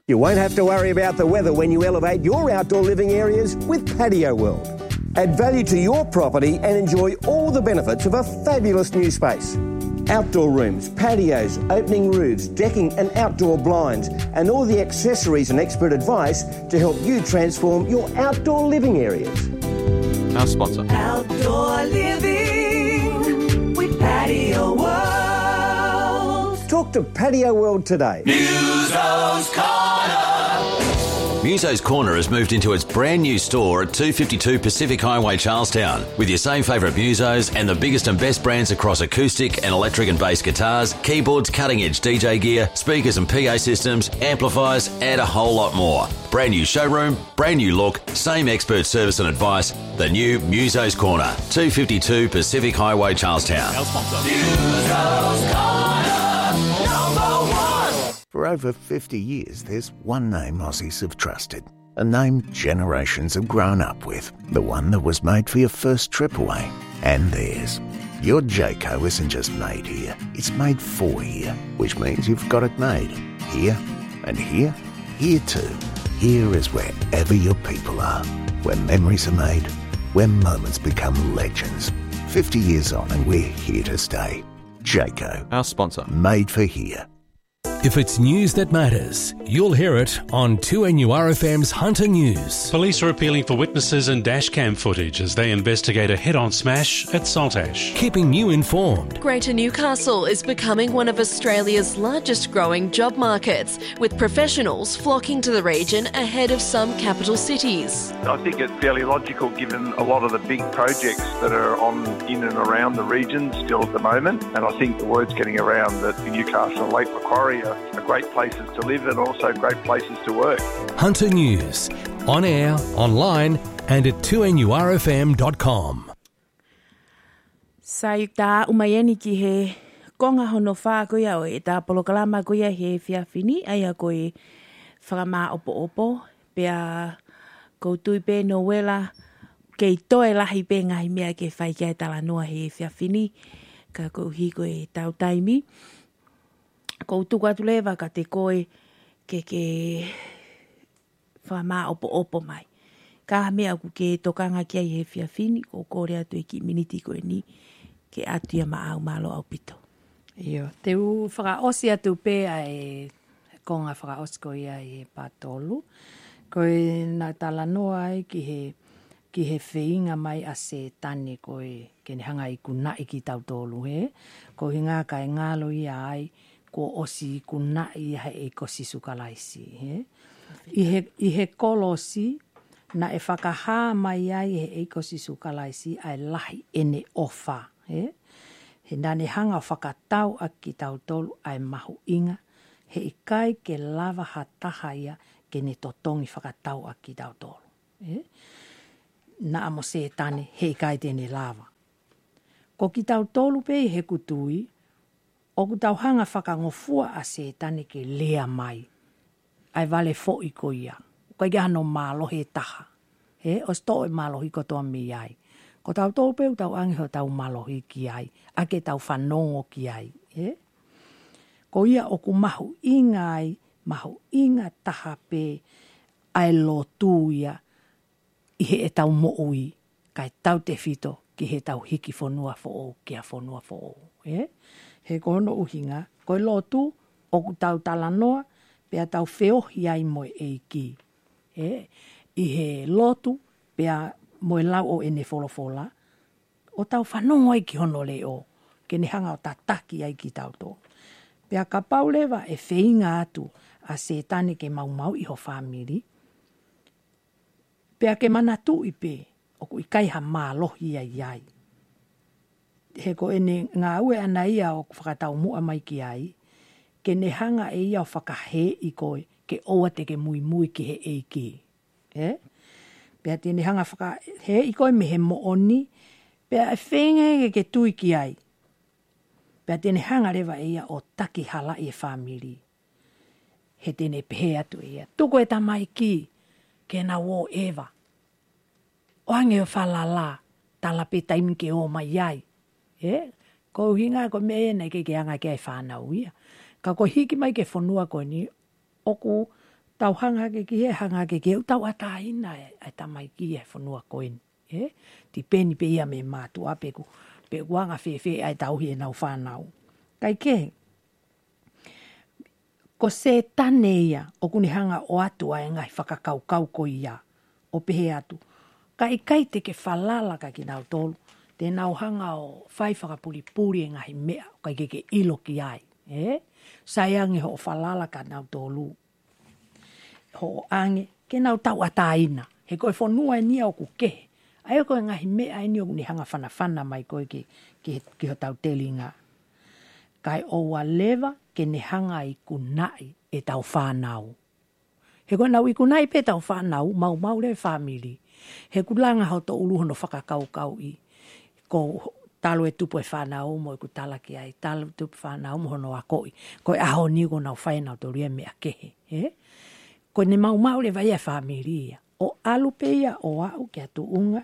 You won't have to worry about the weather when you elevate your outdoor living areas with Patio World. Add value to your property and enjoy all the benefits of a fabulous new space. Outdoor rooms, patios, opening roofs, decking and outdoor blinds, and all the accessories and expert advice to help you transform your outdoor living areas. Our sponsor. Outdoor living with Patio World. Talk to Patio World today. Muso's Corner. Muso's Corner has moved into its brand new store at 252 Pacific Highway, Charlestown, with your same favourite Musos and the biggest and best brands across acoustic and electric and bass guitars, keyboards, cutting-edge DJ gear, speakers and PA systems, amplifiers, and a whole lot more. Brand new showroom, brand new look, same expert service and advice. The new Muso's Corner, 252 Pacific Highway, Charlestown. Our sponsor. Muso's Corner, number one. For over 50 years, there's one name Aussies have trusted. A name generations have grown up with. The one that was made for your first trip away. And theirs. Your Jayco isn't just made here. It's made for here. Which means you've got it made. Here and here. Here too. Here is wherever your people are. Where memories are made. Where moments become legends. 50 years on and we're here to stay. Jayco. Our sponsor. Made for here. If it's news that matters, you'll hear it on 2NURFM's Hunter News. Police are appealing for witnesses and dashcam footage as they investigate a head-on smash at Saltash. Keeping you informed. Greater Newcastle is becoming one of Australia's largest growing job markets, with professionals flocking to the region ahead of some capital cities. I think it's fairly logical given a lot of the big projects that are on in and around the region still at the moment, and I think the word's getting around that Newcastle and Lake Macquarie are great places to live and also great places to work. Hunter News, on air, online and at 2NURFM.com. Sa ta umayani ki he konga hono wha kuia o e ta polokalama kuia he whiawhini aia koe whakama opo pia koutui pe no wela kei toe lahi pe ngahi mea ke whai kia tala noa he whiawhini ka kouhi koe tau taimi. Koutuku atu lewa ka te koe ke whamā opo mai. Ka mea ku ke tokanga kia i he whiawhini, ko kore atu e ki miniti koe ni, ke atu ia maa umalo au pito. Io, te u whakaosi atu pe ai konga whakaosi ko ia i he pātolu. Koe nā tala noa ai ki he whiinga mai a se tane koe ke ne hanga i kuna i ki tautolu he. Ko hinga kai ngalo ia ai, ko osi kuna i he e kosi sukalaisi. I he kolosi na e whakaha mai ai he e kosi sukalaisi ai lahi ene ofa. He nane hanga whakatau a ki tautolu ai mahu inga. He i kai ke lava hataha ia ke ne totongi whakatau a ki tautolu. Na amo se tane he i kai tene lava. Ko ki tautolu pe he kutui, o ku tau hanga whakangofua a se tane ke lea mai. Ai vale fo i ko ia. Ko i gano mālohi taha. O sto e mālohi ko toa mi ai. Ko tau tōpeu tau angiho tau mālohi ki ai. A ke tau whanongo ki ai. Ko ia o ku mahu inga ai. Mahu inga taha pe ai lo tū ia. I he e tau mo'ui. Kai tau te fito ki he tau hiki whanua fo o. Kia whanua fo o. He kono uhinga, koe lotu, o ku tau talanoa, pea tau whiohi ai moe e ki. I he lotu, pea moe lau o ene wholofola, o tau whanongo ai ki hono leo, ke ne hanga o tataki ai ki tau tō. Pea ka paulewa e whiinga atu a se tane ke mau iho whamiri, pea ke manatu i pe, o ku i kaiha mālohi ai ai. He ko ene ngā ue ana ia o whakatau mua mai ki ai, ke ne hanga e ia o whakahe i koe, ke oa te ke mui ki he e ki. Pea te ne hanga whakahe i koe me he mooni, pea e whenge ke tui ki ai. Pea te ne hanga rewa e ia o taki hala i e whamiri. He te ne pehe atu e ia. Tuko e tamai ki, ke na wo ewa. O ange o whalala, tala pe taimi ke o mai ai. Ko hinga ko me nei ke anga ke whanau ia. Ka ko hiki mai ke whanua ko ni, oku tau hanga ke ki hanga ke ke tau ataina ai tamai ki e fonua koin ti peni pe ia me matu ape ku pe wanga fe ai tau hi nau whanau kai ke ko se taneia o kuni hanga o atu ai ngai whakakau ko ia o pehe atu kai te ke falala ka ki nau tolu te nau hanga o whai whakapuri ngai mea kai ke ilo ki ai saiangi ho falala ka nau tolu ho ange ke nau tau ataina he koe whanua ni au ku ke ai koe ngahi mea ai ni o ni hanga whana mai koe ki ho tau telinga kai o wa leva ke ne hanga i kunai e tau whanau he koe nau i kunai pe tau whanau mau le family he kulanga ho to ulu hono whakakau i ko talo e tupu e whanau mo i ku talaki ai talo tupu whanau mo hono a koi koe aho ni ko nau whainau to ria mea kehe ko ne mau le vai a familia o alu peia o au ke atu unga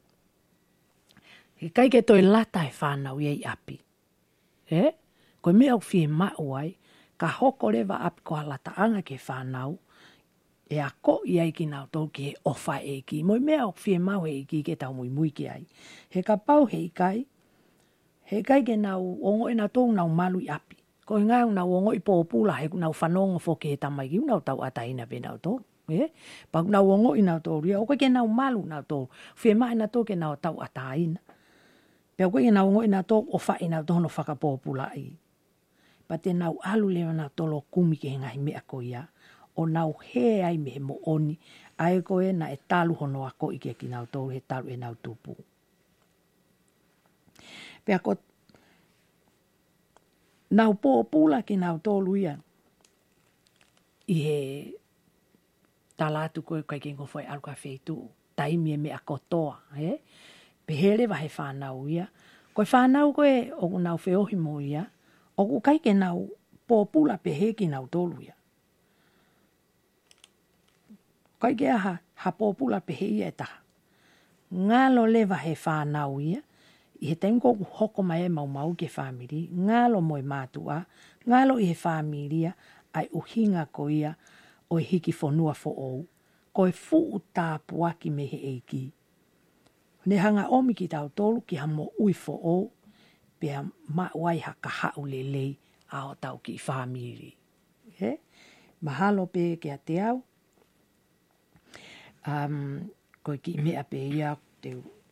he kai ke toi lata e whanau iei api ko me au fie mau ai ka hoko lewa api ko lata anga ke whanau e a ko iei ki nau tau ke ofa e ki mo me au fie mau e ki ke tau mui ki ai he ka pau he kai ke nau ongo e nau tau nau malu i api ko ngā nau ongo i pōpula he nau whanongo fo ke tamai ki nau tau ataina pe nau tau pa nau ongo i nau tau ria o ke nau malu nau tau fie mai nau tau ke nau tau ataina pe ko ke nau ongo i nau tau o whai nau tau no whakapōpula i pa te nau alu leo nau tolo kumi ke ngai mea ko ia o nau he ai me mo oni ai ko e na e talu hono ako i ke ki nau tau he talu e nau tupu pe ako nau pōpula ki nau tolu ia i he talatu koe kai ke ngofoi alu ka wheitu taimi e me a kotoa pe hele wa he whanau ia koe whanau koe o nau whiohi mo ia o kai ke nau pōpula pe he ki nau tolu ia kai ke aha ha pōpula pe he ia e taha ngalo lewa he whanau ia i he tengo hoko mai e mau ke family ngalo mo e matua ngalo i he familia ai uhinga ko ia o hiki fonua fo ou ko e fu tāpua ki me he eiki ne hanga omi ki tau tolu ki ha mo ui fo ou pe ma wai ha ka hau lelei a o tau ki family mahalo pe ke a te au ko ki mea pe ia te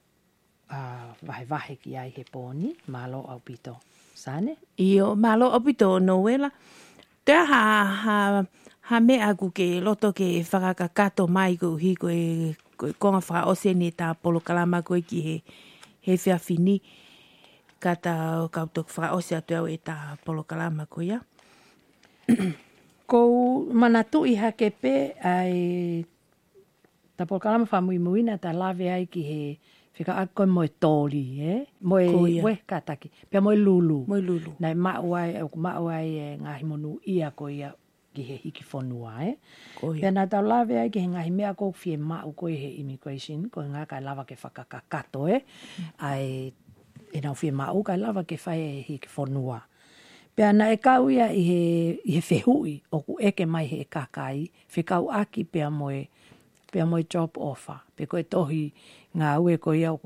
vahe ki ai he poni, malo au pito. Sane? Io, malo au pito noela. Te ha mea ku ke loto ke whakakato mai ko hi ko e konga whaka ose ni tā polo kalama koe ki he whiawhini. Ka tā kautok whaka ose atu au e tā polo kalama koe ia. Ko manatu i hake pe ai tā polo kalama whamui muina tā lawe ai ki he whika ako moe tōri, moe kataki, pia moe lulu. Moe lulu. Nei mauai e ngahi monu ia ko ia ki he hiki whanua, Pia nā tau lawe ai ki he ngahi mea ko fie mau ko he immigration, ko ngā kai lawa ke whakakakato, ai e nau fie mau kai lawa ke whai he hiki whanua. Pia nā e kau ia i he whehui, o ku eke mai he kakai, whikau aki pia moe job offer, pe koe tohi ngā ue ko ia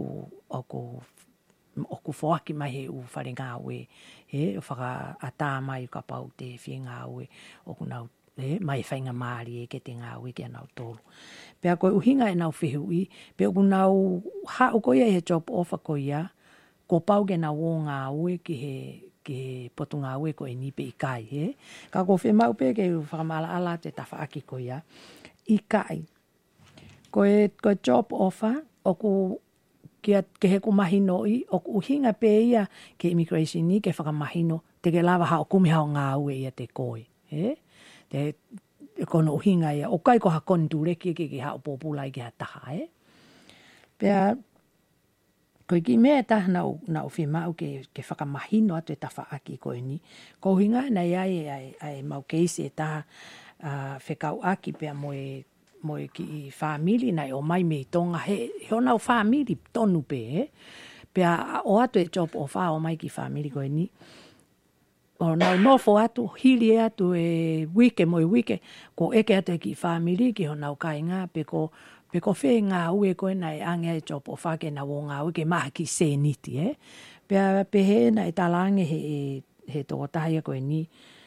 oku whoaki mai he u whare ngā ue, o whaka atā mai ka pau te whi ngā ue, oku nau, mai whainga maari ke te ngā ue kia nau tolu. Pea koe uhinga e nau whihui, pe oku nau hau ko ia he job offer ko ia, ko pau ke nau o ngā ue ki he potu ngā ue ko e nipe i kai, Ka ko whi mau pe ke whakamala ala te tawha aki ko ia, i kai. Koe job offer, oku ke he ku mahino i, oku uhinga pe ia ke immigration ni, ke whakamahino, te ke lawa hao kumi hao ngā ue ia te koe. Te kono uhinga ia, o kai ko ha kondureki ke hao pōpulai ke ha taha. Pea, koe ki mea taha nau whimau ke whakamahino atu e tawha aki koe ni. Ko uhinga nei ai mau keisi e taha whekau aki pea moe ki family nai o mai me tonga he nau family tonu pe pea o atu e job o wha o mai ki family koe ni o nau nofo atu, hili atu e wike mo i wike, ko eke atu ki family ki ho nau kai ngā, pe ko whi ngā ue koe nei ange e job o whake na wō ngā ue ke maha ki se niti, Pe he na e talange he tō tahia koe ni,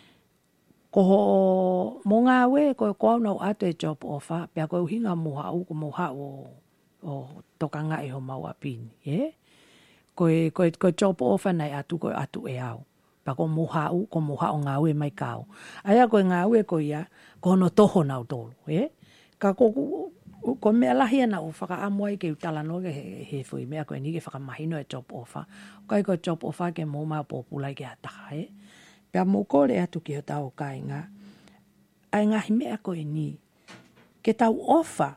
ko ho mō ngā ue koe kua nau atu e job o wha, pia koe uhinga moha u ko moha o tokanga e ho maua pini, Koe job o wha nei atu koe atu e au. Pa ko moha o ngā ue mai kāu. Aia koe ngā ue koe ia, ko no toho nau tōlu, Ka ko mea lahi ana o whaka amoai ke utala no he fui mea koe ni ke whakamahino e job o wha. Kai ko job o wha ke mō maa pōpulai ke ataha, Pea mō kore atu ki ho tau kai ngā. Ai ngahi mea koe ni, ke tau ofa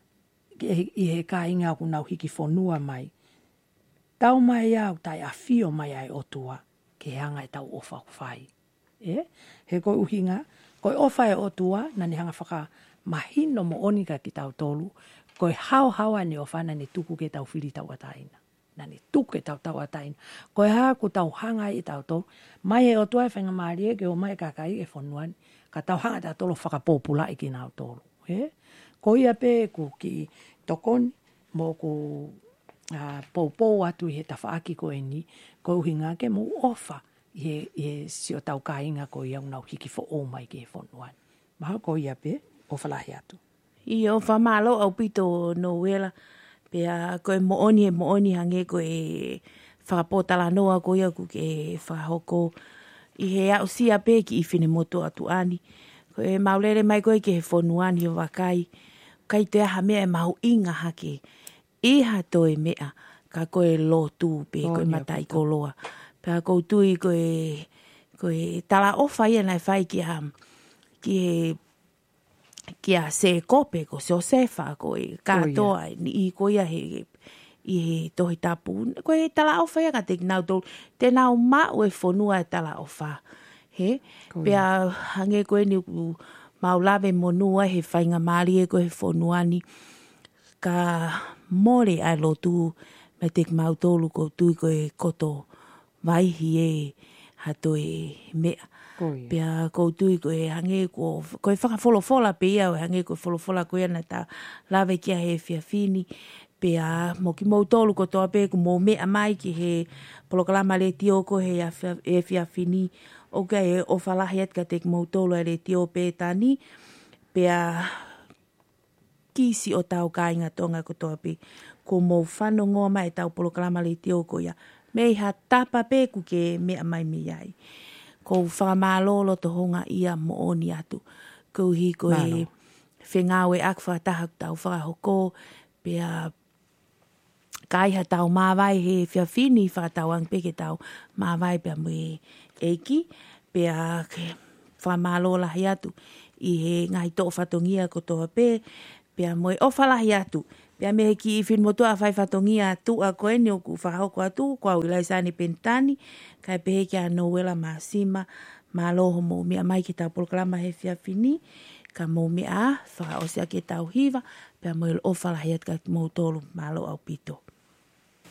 i he kai ngā kunau hiki whonua mai. Tau mai au tai a whio mai ai otua ke hanga e tau ofa whai. He koe uhinga, koe ofa e otua, nani hanga whaka mahino mo onika ki tau tolu, koe hao ane ofa nani tuku ke tau whiri tau ataina. Nani tuku ke tau ataina. Koe haa ku tau hanga i tau tolu, mai e otua e whenga maari ke o mai kakai e whonuani, ka tau hanga tau tolu whakapopula i ki nau tolu. Ko ia pe ku ki tokoni, mo ku pou atu i he tawhaaki koe ni, koe uhinga ke mo ofa i he sio tau kāinga koe iau nau hiki fo o mai ke he whonuani. Maha ko ia pe, o whalahi atu. I o whamalo au pito no wela, pea koe mooni hange koe whakapotala noa koe aku ke whahoko i he au sia pe ki i whine moto atu ani. Koe maulere mai koe ke he whonuani o wakai, kai te aha mea e mahu inga hake, iha toe mea ka koe lotu pe koe matai koloa. Pea kou tui koe tala ofa ia nai whai ki a se kope ko se o sefa koe katoa ni i koe ia he tohi tapu. Koe tala ofa ia ka te nau tolu. Te nau mau e whonua e tala ofa. Pea hange koe ni maulawe monua he whainga maari e koe he whonuani. Ka more ai lotu me te mau tolu ko tui koe koto waihi e hato e mea. Pea koutui koe hange koe whakawholofola pe ia o hange koe wholofola koe ana ta lawe kia he whiawhini. Pea mo ki mou tolu ko toa pe ku mou mea mai ki he polokalama le tio ko he whiawhini. Oka e o whalahi atka te ki mou tolu e le tio pe tani. Pea kisi o tau kāinga tonga ko toa pe ko mou whanongoa mai tau polokalama le tio ko ia. Mei ha tapa pe ku ke mea mai mi ai. Ko whamalolo to honga ia mo oni atu. Ko hi koe whengawe ak whataha tau whakahoko. Pea kaiha tau mawai he whiawhini whakatauang peke tau mawai pea mui eiki. Pea ke whamalola hi atu. I he ngai tō whatongia ko toa pe. Pea mui o whalahi atu. Pea me ki i whin motua whai whatongia atu a koe ni o ku whakahoko atu. Kua wilaisani pentani. Kai pehe kia Noela Masima, ma loho mo mea mai ki tau polokalama he whiawhini, ka mo mea whakaosea ke tau hiva, pea mo il o whalahiat ka mo tolu ma lo au pito.